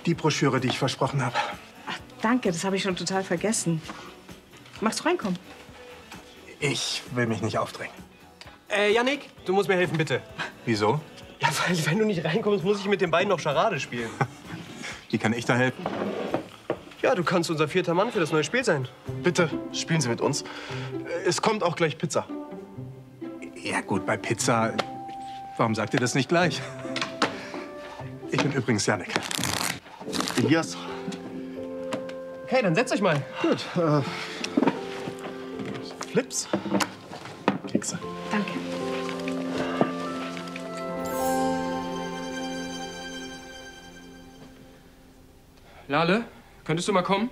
die Broschüre, die ich versprochen habe. Ach, danke, das habe ich schon total vergessen. Magst du reinkommen? Ich will mich nicht aufdrängen. Yannick, du musst mir helfen, bitte. Wieso? Ja, weil wenn du nicht reinkommst, muss ich mit den beiden noch Charade spielen. Wie kann ich da helfen? Ja, du kannst unser 4. Mann für das neue Spiel sein. Bitte, spielen Sie mit uns. Es kommt auch gleich Pizza. Ja gut, bei Pizza. Warum sagt ihr das nicht gleich? Ich bin übrigens Yannick. Elias. Okay, dann setzt euch mal. Gut. Flips. Kekse. Danke. Lale, könntest du mal kommen?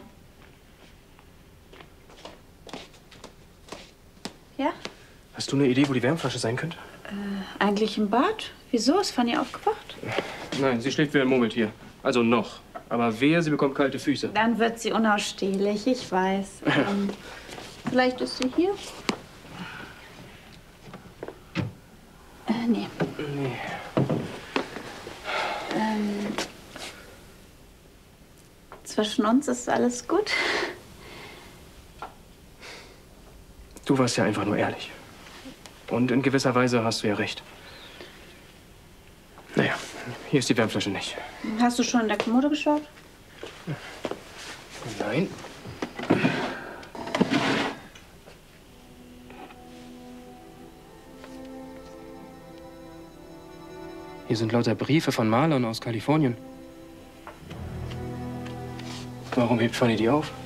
Ja? Hast du eine Idee, wo die Wärmflasche sein könnte? Eigentlich im Bad? Wieso? Ist Fanny aufgewacht? Nein, sie schläft wie ein Murmeltier. Also noch. Aber wehe, sie bekommt kalte Füße. Dann wird sie unausstehlich, ich weiß. Vielleicht ist sie hier? Nee. Zwischen uns ist alles gut. Du warst ja einfach nur ehrlich. Und in gewisser Weise hast du ja recht. Naja, hier ist die Wärmflasche nicht. Hast du schon in der Kommode geschaut? Nein. Hier sind lauter Briefe von Malern aus Kalifornien. Warum hebt Fanny die auf?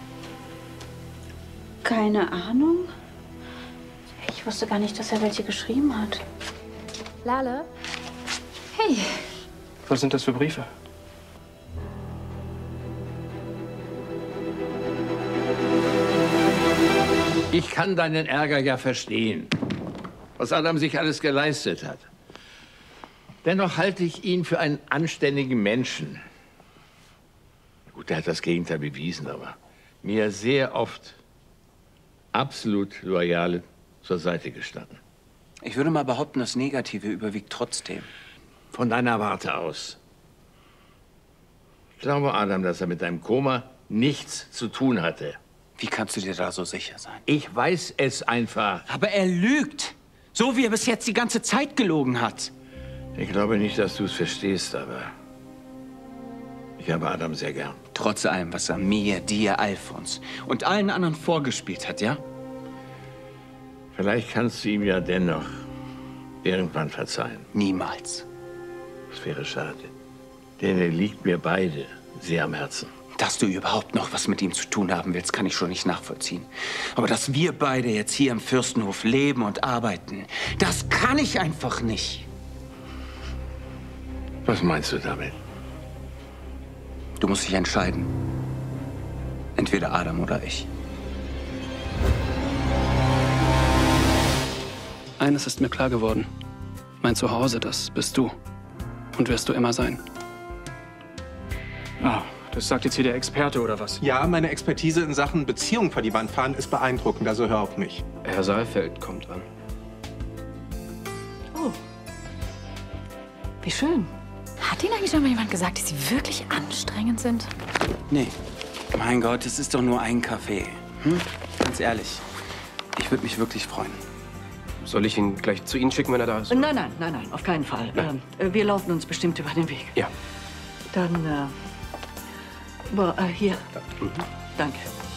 Keine Ahnung. Ich wusste gar nicht, dass er welche geschrieben hat. Lale? Hey. Was sind das für Briefe? Ich kann deinen Ärger ja verstehen, was Adam sich alles geleistet hat. Dennoch halte ich ihn für einen anständigen Menschen. Gut, er hat das Gegenteil bewiesen, aber mir sehr oft absolut loyal zur Seite gestanden. Ich würde mal behaupten, das Negative überwiegt trotzdem. Von deiner Warte aus. Ich glaube, Adam, dass er mit deinem Koma nichts zu tun hatte. Wie kannst du dir da so sicher sein? Ich weiß es einfach. Aber er lügt. So wie er bis jetzt die ganze Zeit gelogen hat. Ich glaube nicht, dass du es verstehst, aber ich habe Adam sehr gern. Trotz allem, was er mir, dir, Alfons und allen anderen vorgespielt hat, ja? Vielleicht kannst du ihm ja dennoch irgendwann verzeihen. Niemals. Das wäre schade. Denn er liegt mir beide sehr am Herzen. Dass du überhaupt noch was mit ihm zu tun haben willst, kann ich schon nicht nachvollziehen. Aber dass wir beide jetzt hier im Fürstenhof leben und arbeiten, das kann ich einfach nicht. Was meinst du damit? Du musst dich entscheiden. Entweder Adam oder ich. Eines ist mir klar geworden. Mein Zuhause, das bist du. Und wirst du immer sein. Ah, das sagt jetzt hier der Experte, oder was? Ja, meine Expertise in Sachen Beziehung vor die Wand fahren ist beeindruckend, also hör auf mich. Herr Saalfeld kommt an. Oh. Wie schön. Hat Ihnen eigentlich schon mal jemand gesagt, dass Sie wirklich anstrengend sind? Nee. Mein Gott, es ist doch nur ein Kaffee. Ganz ehrlich. Ich würde mich wirklich freuen. Soll ich ihn gleich zu Ihnen schicken, wenn er da ist? Nein, nein, nein, nein, auf keinen Fall. Wir laufen uns bestimmt über den Weg. Ja. Dann, hier. Danke.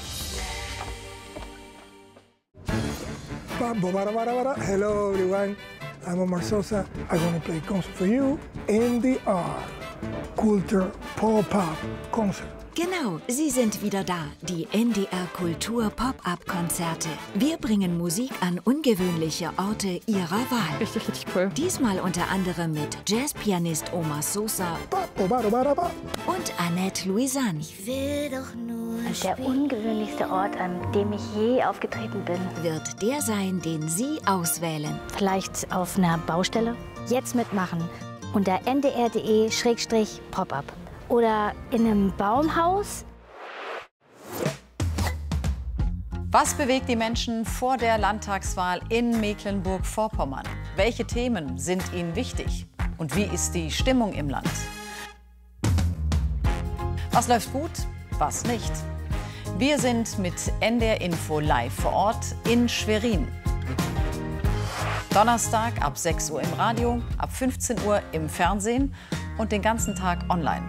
Hello, everyone. I'm Omar Sosa. I'm going to play concert for you. NDR Kultur Pop-Up Concert. Genau, sie sind wieder da, die NDR Kultur Pop-Up-Konzerte. Wir bringen Musik an ungewöhnliche Orte ihrer Wahl. Richtig, richtig cool. Diesmal unter anderem mit Jazzpianist Omar Sosa und Annette Louisanne. Ich will doch nur der ungewöhnlichste Ort, an dem ich je aufgetreten bin. Wird der sein, den Sie auswählen. Vielleicht auf einer Baustelle? Jetzt mitmachen unter ndr.de/pop-up. Oder in einem Baumhaus? Was bewegt die Menschen vor der Landtagswahl in Mecklenburg-Vorpommern? Welche Themen sind ihnen wichtig? Und wie ist die Stimmung im Land? Was läuft gut, was nicht? Wir sind mit NDR Info live vor Ort in Schwerin. Donnerstag ab 6 Uhr im Radio, ab 15 Uhr im Fernsehen und den ganzen Tag online.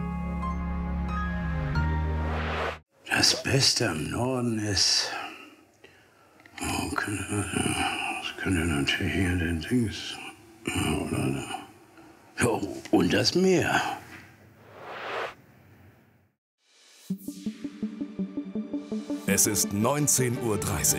Das Beste am Norden ist... Oh, das könnte natürlich hier den Dings... Oder... Ja, und das Meer. Es ist 19:30 Uhr.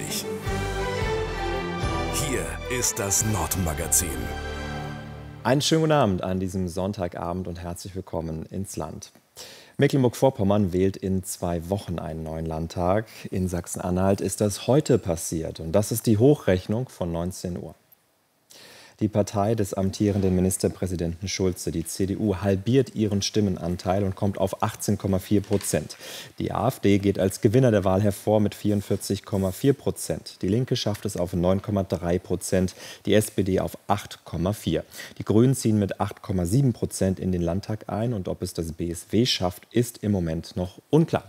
Hier ist das Nordmagazin. Einen schönen guten Abend an diesem Sonntagabend und herzlich willkommen ins Land. Mecklenburg-Vorpommern wählt in 2 Wochen einen neuen Landtag. In Sachsen-Anhalt ist das heute passiert und das ist die Hochrechnung von 19 Uhr. Die Partei des amtierenden Ministerpräsidenten Schulze, die CDU, halbiert ihren Stimmenanteil und kommt auf 18,4%. Die AfD geht als Gewinner der Wahl hervor mit 44,4%. Die Linke schafft es auf 9,3%, die SPD auf 8,4%. Die Grünen ziehen mit 8,7% in den Landtag ein und ob es das BSW schafft, ist im Moment noch unklar.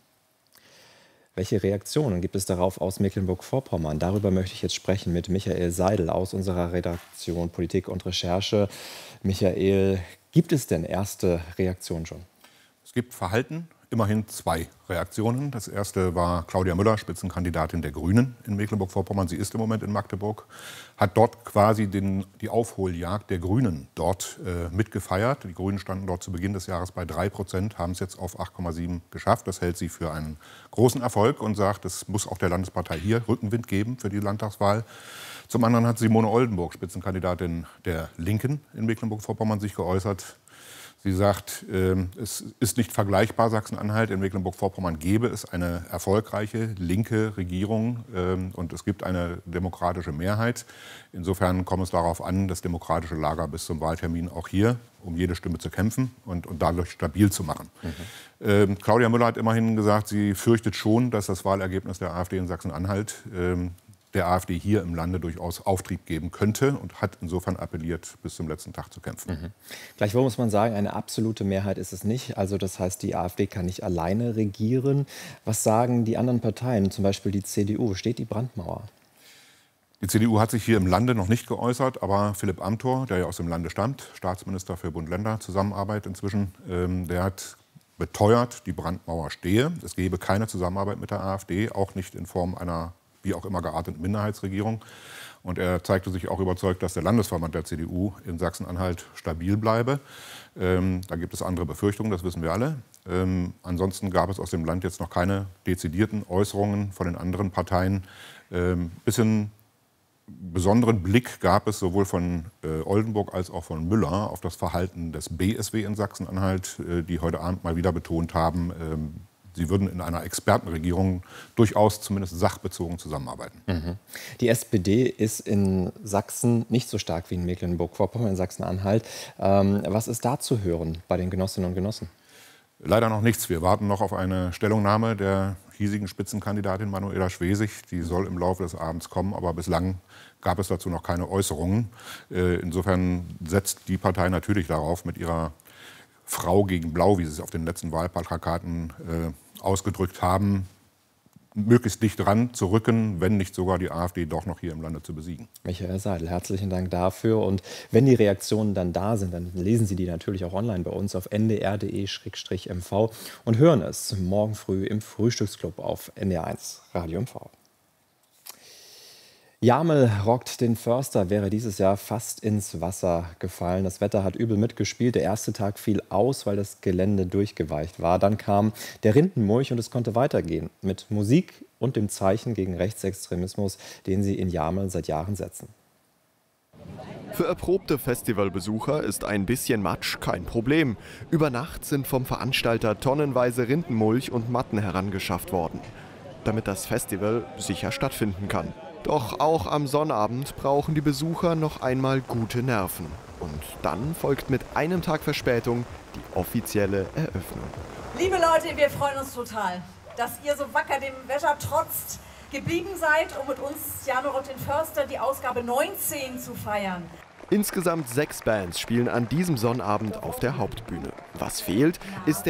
Welche Reaktionen gibt es darauf aus Mecklenburg-Vorpommern? Darüber möchte ich jetzt sprechen mit Michael Seidel aus unserer Redaktion Politik und Recherche. Michael, gibt es denn erste Reaktionen schon? Es gibt verhalten, immerhin 2 Reaktionen. Das erste war Claudia Müller, Spitzenkandidatin der Grünen in Mecklenburg-Vorpommern. Sie ist im Moment in Magdeburg, hat dort quasi die Aufholjagd der Grünen dort mitgefeiert. Die Grünen standen dort zu Beginn des Jahres bei 3%, haben es jetzt auf 8,7 geschafft. Das hält sie für einen großen Erfolg und sagt, es muss auch der Landespartei hier Rückenwind geben für die Landtagswahl. Zum anderen hat Simone Oldenburg, Spitzenkandidatin der Linken in Mecklenburg-Vorpommern, sich geäußert. Sie sagt, es ist nicht vergleichbar, Sachsen-Anhalt. In Mecklenburg-Vorpommern gäbe es eine erfolgreiche linke Regierung und es gibt eine demokratische Mehrheit. Insofern kommt es darauf an, das demokratische Lager bis zum Wahltermin auch hier um jede Stimme zu kämpfen und dadurch stabil zu machen. Claudia Müller hat immerhin gesagt, sie fürchtet schon, dass das Wahlergebnis der AfD in Sachsen-Anhalt der AfD hier im Lande durchaus Auftrieb geben könnte und hat insofern appelliert, bis zum letzten Tag zu kämpfen. Gleichwohl muss man sagen, eine absolute Mehrheit ist es nicht. Also das heißt, die AfD kann nicht alleine regieren. Was sagen die anderen Parteien, zum Beispiel die CDU? Steht die Brandmauer? Die CDU hat sich hier im Lande noch nicht geäußert, aber Philipp Amthor, der ja aus dem Lande stammt, Staatsminister für Bund-Länder-Zusammenarbeit inzwischen, der hat beteuert, die Brandmauer stehe. Es gebe keine Zusammenarbeit mit der AfD, auch nicht in Form einer wie auch immer gearteten Minderheitsregierung. Und er zeigte sich auch überzeugt, dass der Landesverband der CDU in Sachsen-Anhalt stabil bleibe. Da gibt es andere Befürchtungen, das wissen wir alle. Ansonsten gab es aus dem Land jetzt noch keine dezidierten Äußerungen von den anderen Parteien. Bisschen besonderen Blick gab es sowohl von Oldenburg als auch von Müller auf das Verhalten des BSW in Sachsen-Anhalt, die heute Abend mal wieder betont haben, sie würden in einer Expertenregierung durchaus zumindest sachbezogen zusammenarbeiten. Die SPD ist in Sachsen nicht so stark wie in Mecklenburg-Vorpommern, in Sachsen-Anhalt. Was ist da zu hören bei den Genossinnen und Genossen? Leider noch nichts. Wir warten noch auf eine Stellungnahme der hiesigen Spitzenkandidatin Manuela Schwesig. Die soll im Laufe des Abends kommen, aber bislang gab es dazu noch keine Äußerungen. Insofern setzt die Partei natürlich darauf, mit ihrer Frau gegen Blau, wie sie es auf den letzten Wahlplakaten ausgedrückt haben, möglichst dicht dran zu rücken, wenn nicht sogar die AfD doch noch hier im Lande zu besiegen. Michael Seidel, herzlichen Dank dafür. Und wenn die Reaktionen dann da sind, dann lesen Sie die natürlich auch online bei uns auf ndr.de/mv und hören es morgen früh im Frühstücksclub auf NDR1 Radio MV. Jamel rockt den Förster, wäre dieses Jahr fast ins Wasser gefallen. Das Wetter hat übel mitgespielt. Der erste Tag fiel aus, weil das Gelände durchgeweicht war. Dann kam der Rindenmulch und es konnte weitergehen mit Musik und dem Zeichen gegen Rechtsextremismus, den sie in Jamel seit Jahren setzen. Für erprobte Festivalbesucher ist ein bisschen Matsch kein Problem. Über Nacht sind vom Veranstalter tonnenweise Rindenmulch und Matten herangeschafft worden, damit das Festival sicher stattfinden kann. Doch auch am Sonnabend brauchen die Besucher noch einmal gute Nerven. Und dann folgt mit einem Tag Verspätung die offizielle Eröffnung. Liebe Leute, wir freuen uns total, dass ihr so wacker dem Wetter trotzt geblieben seid, um mit uns Jamel rockt den Förster die Ausgabe 19 zu feiern. Insgesamt 6 Bands spielen an diesem Sonnabend auf der Hauptbühne. Was fehlt, ist der